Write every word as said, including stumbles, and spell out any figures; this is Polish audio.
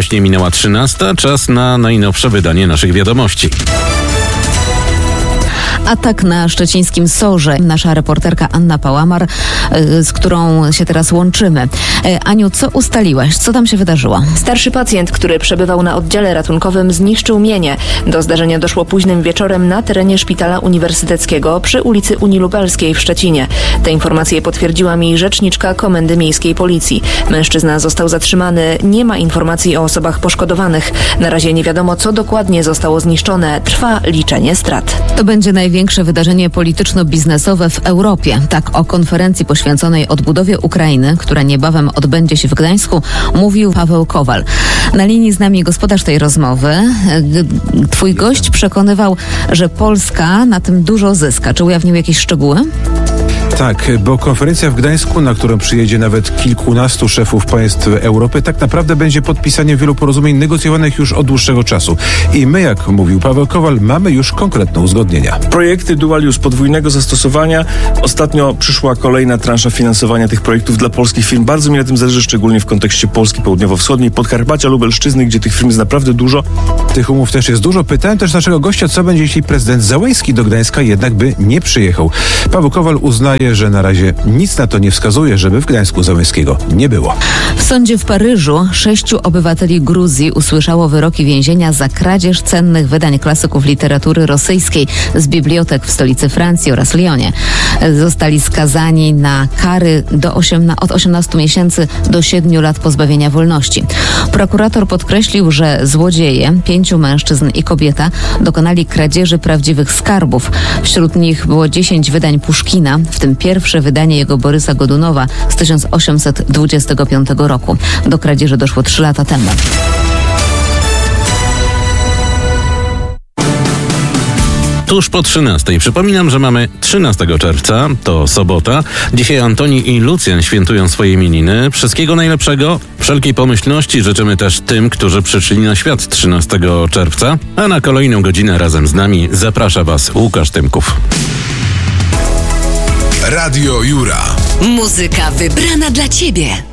Właśnie minęła trzynasta, czas na najnowsze wydanie naszych wiadomości. Atak na szczecińskim Sorze. Nasza reporterka Anna Pałamar, z którą się teraz łączymy. Aniu, co ustaliłaś? Co tam się wydarzyło? Starszy pacjent, który przebywał na oddziale ratunkowym, zniszczył mienie. Do zdarzenia doszło późnym wieczorem na terenie Szpitala Uniwersyteckiego przy ulicy Unii Lubelskiej w Szczecinie. Te informacje potwierdziła mi rzeczniczka Komendy Miejskiej Policji. Mężczyzna został zatrzymany. Nie ma informacji o osobach poszkodowanych. Na razie nie wiadomo, co dokładnie zostało zniszczone. Trwa liczenie strat. To będzie największe wydarzenie polityczno-biznesowe w Europie. Tak o konferencji poświęconej odbudowie Ukrainy, która niebawem odbędzie się w Gdańsku, mówił Paweł Kowal. Na linii z nami gospodarz tej rozmowy. Twój gość przekonywał, że Polska na tym dużo zyska. Czy ujawnił jakieś szczegóły? Tak, bo konferencja w Gdańsku, na którą przyjedzie nawet kilkunastu szefów państw Europy, tak naprawdę będzie podpisaniem wielu porozumień negocjowanych już od dłuższego czasu. I my, jak mówił Paweł Kowal, mamy już konkretne uzgodnienia. Projekty dual use podwójnego zastosowania. Ostatnio przyszła kolejna transza finansowania tych projektów dla polskich firm. Bardzo mi na tym zależy, szczególnie w kontekście Polski Południowo-Wschodniej, Podkarpacia, Lubelszczyzny, gdzie tych firm jest naprawdę dużo. Tych umów też jest dużo. Pytałem też naszego gościa, co będzie, jeśli prezydent Załęski do Gdańska jednak by nie przyjechał. Paweł Kowal uznaje, że na razie nic na to nie wskazuje, żeby w Gdańsku Załęskiego nie było. W sądzie w Paryżu sześciu obywateli Gruzji usłyszało wyroki więzienia za kradzież cennych wydań klasyków literatury rosyjskiej z bibliotek w stolicy Francji oraz Lyonie. Zostali skazani na kary do osiemna- od osiemnastu miesięcy do siedmiu lat pozbawienia wolności. Prokurator podkreślił, że złodzieje, pięciu mężczyzn i kobieta, dokonali kradzieży prawdziwych skarbów. Wśród nich było dziesięć wydań Puszkina, w tym pierwsze wydanie jego Borysa Godunowa z tysiąc osiemset dwudziestego piątego roku. Do kradzieży doszło trzy lata temu. Tuż po trzynastej. Przypominam, że mamy trzynastego czerwca, to sobota. Dzisiaj Antoni i Lucjan świętują swoje imieniny. Wszystkiego najlepszego, wszelkiej pomyślności życzymy też tym, którzy przyszli na świat trzynastego czerwca. A na kolejną godzinę razem z nami zaprasza Was Łukasz Tymków. Radio Jura. Muzyka wybrana dla Ciebie.